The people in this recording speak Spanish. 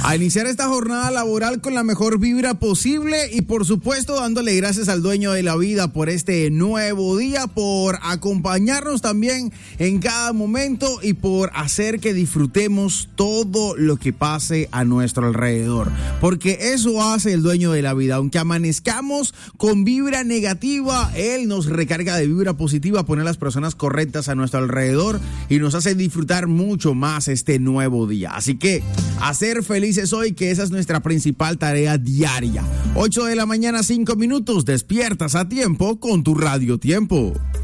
A iniciar esta jornada laboral con la mejor vibra posible y por supuesto dándole gracias al dueño de la vida por este nuevo día, por acompañarnos también en cada momento y por hacer que disfrutemos todo lo que pase a nuestro alrededor. Porque eso hace el dueño de la vida. Aunque amanezcamos con vibra negativa, él nos recarga de vibra positiva, pone a las personas correctas a nuestro alrededor y nos hace disfrutar mucho más este nuevo día. Así que a ser felices hoy, que esa es nuestra principal tarea diaria. 8 de la mañana, 5 minutos, despiertas a tiempo con tu Radio Tiempo.